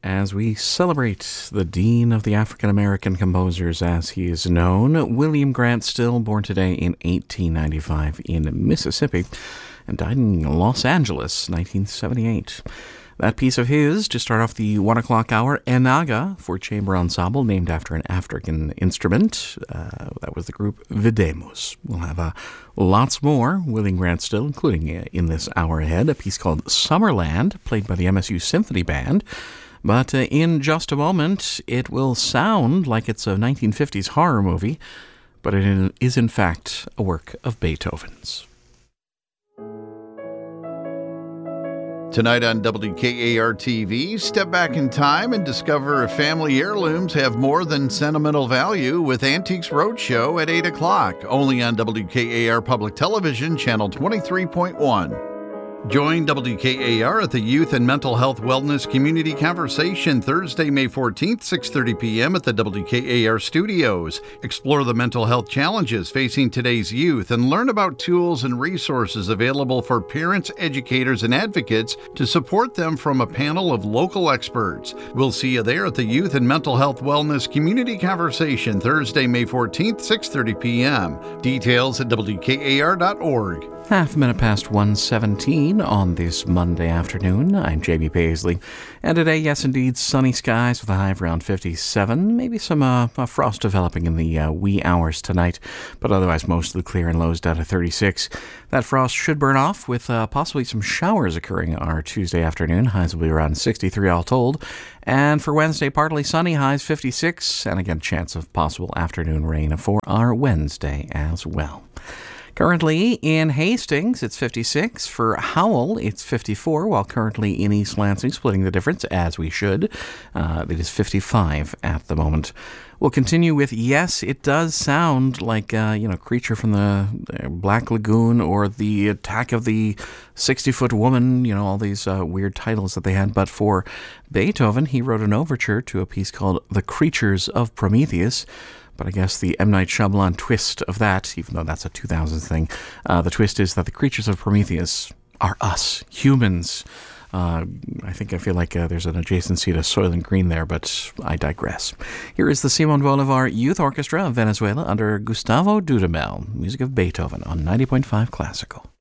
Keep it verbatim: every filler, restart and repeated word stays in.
as we celebrate the Dean of the African American Composers, as he is known, William Grant Still, born today in eighteen ninety-five in Mississippi, and died in Los Angeles, nineteen seventy-eight. That piece of his, to start off the one o'clock hour, Enaga, for chamber ensemble, named after an African instrument. Uh, that was the group Videmus. We'll have uh, lots more William Grant Still, including uh, in this hour ahead, a piece called Summerland, played by the M S U Symphony Band. But uh, in just a moment, it will sound like it's a nineteen fifties horror movie, but it is in fact a work of Beethoven's. Tonight on W K A R T V, step back in time and discover if family heirlooms have more than sentimental value with Antiques Roadshow at eight o'clock, only on W K A R Public Television, Channel twenty-three point one. Join W K A R at the Youth and Mental Health Wellness Community Conversation Thursday, May fourteenth, six thirty p.m. at the W K A R studios. Explore the mental health challenges facing today's youth and learn about tools and resources available for parents, educators, and advocates to support them from a panel of local experts. We'll see you there at the Youth and Mental Health Wellness Community Conversation Thursday, May fourteenth, six thirty p.m. Details at W K A R dot org. Half a minute past one seventeen on this Monday afternoon. I'm J B Paisley. And today, yes indeed, sunny skies with a high of around fifty-seven. Maybe some uh, frost developing in the uh, wee hours tonight, but otherwise mostly clear and lows down to thirty-six. That frost should burn off with uh, possibly some showers occurring our Tuesday afternoon. Highs will be around sixty-three all told. And for Wednesday, partly sunny, highs fifty-six. And again, chance of possible afternoon rain for our Wednesday as well. Currently in Hastings, it's fifty-six. For Howell, it's fifty-four, while currently in East Lansing, splitting the difference, as we should. Uh, it is fifty-five at the moment. We'll continue with, yes, it does sound like, uh, you know, Creature from the Black Lagoon or The Attack of the sixty-Foot Woman, you know, all these uh, weird titles that they had. But for Beethoven, he wrote an overture to a piece called The Creatures of Prometheus. But I guess the M. Night Shyamalan twist of that, even though that's a two thousands thing, uh, the twist is that the creatures of Prometheus are us, humans. Uh, I think I feel like uh, there's an adjacency to Soylent Green there, but I digress. Here is the Simon Bolivar Youth Orchestra of Venezuela under Gustavo Dudamel, music of Beethoven on ninety point five Classical.